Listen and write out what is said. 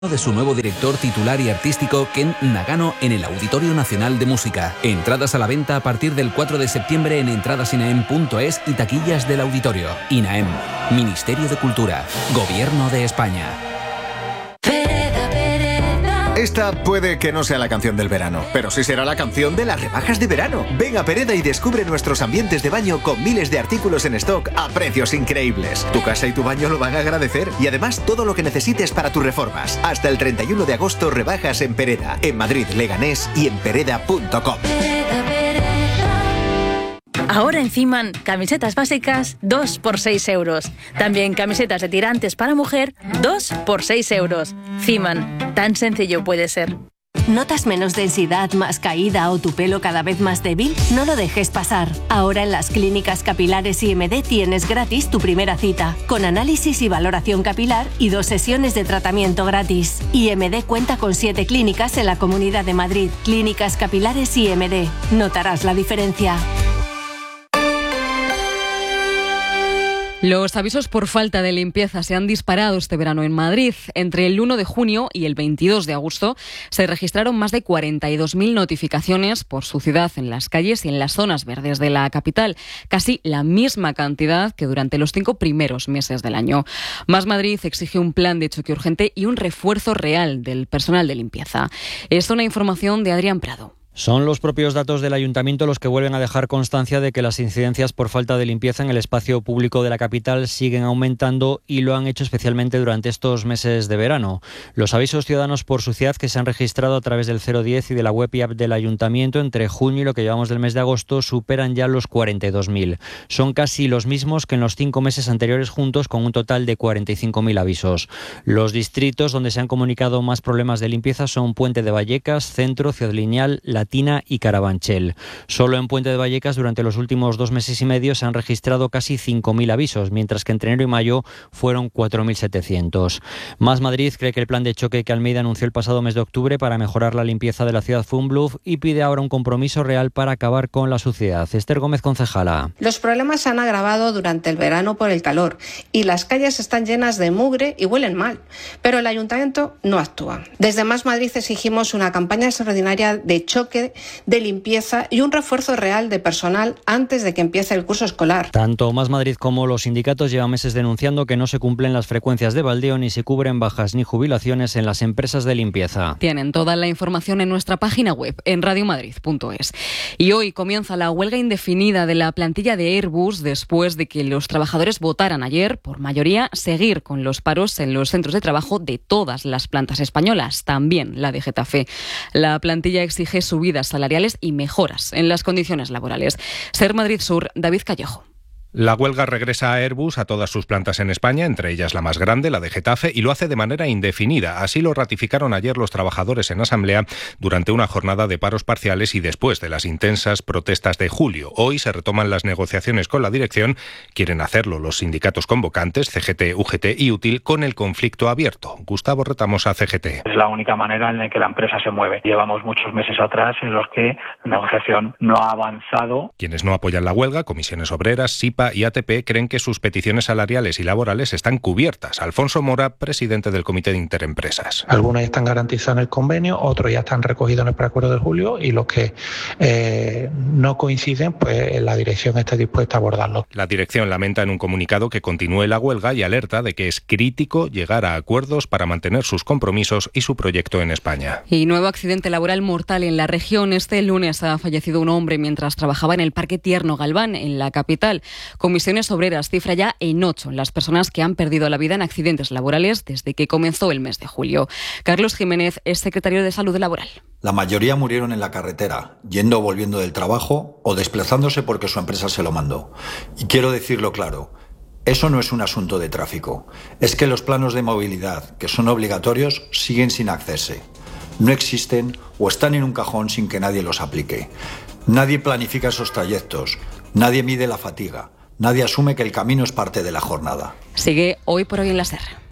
de su nuevo director titular y artístico Ken Nagano en el Auditorio Nacional de Música. Entradas a la venta a partir del 4 de septiembre en entradasinaem.es y taquillas del auditorio. INAEM, Ministerio de Cultura, Gobierno de España. Esta puede que no sea la canción del verano, pero sí será la canción de las rebajas de verano. Ven a Pereda y descubre nuestros ambientes de baño con miles de artículos en stock a precios increíbles. Tu casa y tu baño lo van a agradecer y además todo lo que necesites para tus reformas. Hasta el 31 de agosto rebajas en Pereda, en Madrid, Leganés y en pereda.com. Ahora en Ciman, camisetas básicas 2 por 6 euros. También camisetas de tirantes para mujer 2 por 6 euros. Ciman, tan sencillo puede ser. ¿Notas menos densidad, más caída o tu pelo cada vez más débil? No lo dejes pasar. Ahora en las clínicas capilares IMD tienes gratis tu primera cita, con análisis y valoración capilar y 2 sesiones de tratamiento gratis. IMD cuenta con 7 clínicas en la Comunidad de Madrid. Clínicas capilares IMD. Notarás la diferencia. Los avisos por falta de limpieza se han disparado este verano en Madrid. Entre el 1 de junio y el 22 de agosto se registraron más de 42.000 notificaciones por suciedad en las calles y en las zonas verdes de la capital, casi la misma cantidad que durante los 5 primeros meses del año. Más Madrid exige un plan de choque urgente y un refuerzo real del personal de limpieza. Es una información de Adrián Prado. Son los propios datos del Ayuntamiento los que vuelven a dejar constancia de que las incidencias por falta de limpieza en el espacio público de la capital siguen aumentando y lo han hecho especialmente durante estos meses de verano. Los avisos ciudadanos por suciedad que se han registrado a través del 010 y de la web y app del Ayuntamiento entre junio y lo que llevamos del mes de agosto superan ya los 42.000. Son casi los mismos que en los 5 meses anteriores juntos, con un total de 45.000 avisos. Los distritos donde se han comunicado más problemas de limpieza son Puente de Vallecas, Centro, Ciudad Lineal, Latina y Carabanchel. Solo en Puente de Vallecas durante los últimos 2 meses y medio se han registrado casi 5.000 avisos, mientras que entre enero y mayo fueron 4.700. Más Madrid cree que el plan de choque que Almeida anunció el pasado mes de octubre para mejorar la limpieza de la ciudad fue un bluff y pide ahora un compromiso real para acabar con la suciedad. Esther Gómez, concejala. Los problemas se han agravado durante el verano por el calor y las calles están llenas de mugre y huelen mal, pero el Ayuntamiento no actúa. Desde Más Madrid exigimos una campaña extraordinaria de choque, de limpieza y un refuerzo real de personal antes de que empiece el curso escolar. Tanto Más Madrid como los sindicatos llevan meses denunciando que no se cumplen las frecuencias de baldeo ni se cubren bajas ni jubilaciones en las empresas de limpieza. Tienen toda la información en nuestra página web, en radiomadrid.es. Y hoy comienza la huelga indefinida de la plantilla de Airbus después de que los trabajadores votaran ayer, por mayoría, seguir con los paros en los centros de trabajo de todas las plantas españolas, también la de Getafe. La plantilla exige subidas salariales y mejoras en las condiciones laborales. Ser Madrid Sur, David Callejo. La huelga regresa a Airbus a todas sus plantas en España, entre ellas la más grande, la de Getafe, y lo hace de manera indefinida. Así lo ratificaron ayer los trabajadores en asamblea durante una jornada de paros parciales y después de las intensas protestas de julio. Hoy se retoman las negociaciones con la dirección. Quieren hacerlo los sindicatos convocantes, CGT, UGT y UTIL, con el conflicto abierto. Gustavo Retamosa, CGT. Es la única manera en la que la empresa se mueve. Llevamos muchos meses atrás en los que la negociación no ha avanzado. Quienes no apoyan la huelga, Comisiones Obreras, SIPA y ATP, creen que sus peticiones salariales y laborales están cubiertas. Alfonso Mora, presidente del Comité de Interempresas. Algunas ya están garantizadas en el convenio, otros ya están recogidos en el preacuerdo de julio y los que no coinciden, pues la dirección está dispuesta a abordarlo. La dirección lamenta en un comunicado que continúe la huelga y alerta de que es crítico llegar a acuerdos para mantener sus compromisos y su proyecto en España. Y nuevo accidente laboral mortal en la región. Este lunes ha fallecido un hombre mientras trabajaba en el Parque Tierno Galván, en la capital. Comisiones Obreras cifra ya en 8 las personas que han perdido la vida en accidentes laborales desde que comenzó el mes de julio. Carlos Jiménez es secretario de Salud Laboral. La mayoría murieron en la carretera, yendo o volviendo del trabajo o desplazándose porque su empresa se lo mandó. Y quiero decirlo claro, eso no es un asunto de tráfico. Es que los planos de movilidad, que son obligatorios, siguen sin hacerse. No existen o están en un cajón sin que nadie los aplique. Nadie planifica esos trayectos, nadie mide la fatiga. Nadie asume que el camino es parte de la jornada. Sigue Hoy por Hoy en la SER.